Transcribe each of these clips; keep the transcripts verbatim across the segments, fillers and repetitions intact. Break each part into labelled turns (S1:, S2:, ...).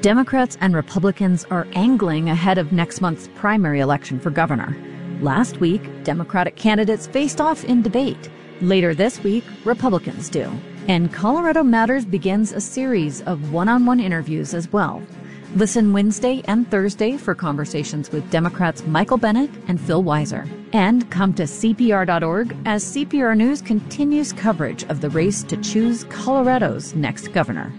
S1: Democrats and Republicans are angling ahead of next month's primary election for governor. Last week, Democratic candidates faced off in debate. Later this week, Republicans do. And Colorado Matters begins a series of one-on-one interviews as well. Listen Wednesday and Thursday for conversations with Democrats Michael Bennet and Phil Weiser. And come to C P R dot org as C P R News continues coverage of the race to choose Colorado's next governor.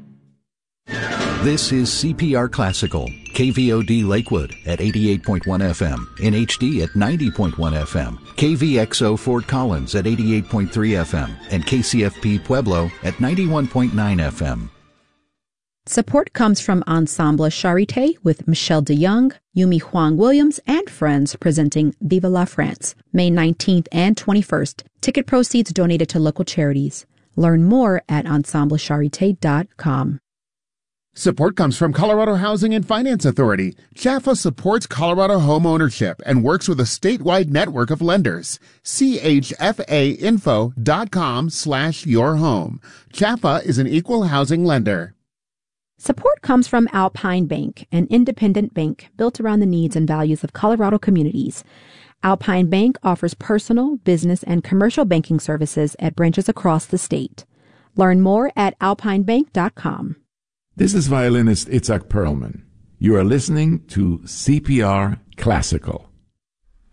S2: This is C P R Classical, K V O D Lakewood at eighty-eight point one F M, in H D at ninety point one F M, K V X O Fort Collins at eighty-eight point three F M, and K C F P Pueblo at ninety-one point nine F M.
S3: Support comes from Ensemble Charité with Michelle DeYoung, Yumi Huang Williams, and friends presenting Viva la France, May nineteenth and twenty-first. Ticket proceeds donated to local charities. Learn more at ensemble charité dot com.
S4: Support comes from Colorado Housing and Finance Authority. C H A F A supports Colorado home ownership and works with a statewide network of lenders. C H F A info dot com slash your home. C H A F A is an equal housing lender.
S3: Support comes from Alpine Bank, an independent bank built around the needs and values of Colorado communities. Alpine Bank offers personal, business, and commercial banking services at branches across the state. Learn more at alpine bank dot com.
S5: This is violinist Itzhak Perlman. You are listening to C P R Classical.